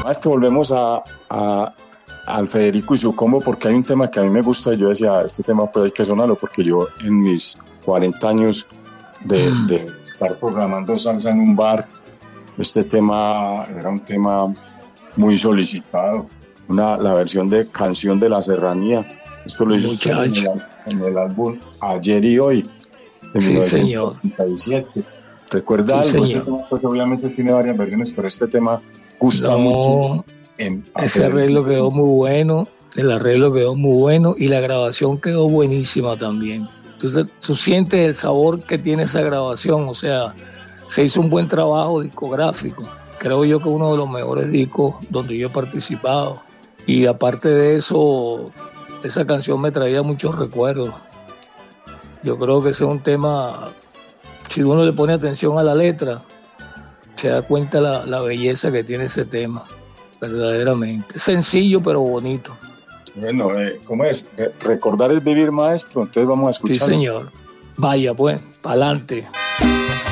Maestro, volvemos al Federico y su combo, porque hay un tema que a mí me gusta y yo decía, este tema pues hay que sonarlo, porque yo en mis 40 años de estar programando salsa en un bar, este tema era un tema muy solicitado, la versión de Canción de la Serranía. Esto lo hizo usted en el álbum Ayer y Hoy, de sí, 1987. ¿Recuerda algo? Ese tema, pues, obviamente tiene varias versiones, pero este tema gusta mucho. Ese arreglo quedó muy bueno, el arreglo quedó muy bueno y la grabación quedó buenísima también. Entonces tú sientes el sabor que tiene esa grabación, o sea, se hizo un buen trabajo discográfico. Creo yo que uno de los mejores discos donde yo he participado. Y aparte de eso, esa canción me traía muchos recuerdos. Yo creo que ese es un tema, si uno le pone atención a la letra, se da cuenta la belleza que tiene ese tema, verdaderamente. Sencillo pero bonito. Bueno, ¿cómo es? Recordar es vivir, maestro. Entonces vamos a escuchar. Sí, señor. Vaya, pues, pa'lante.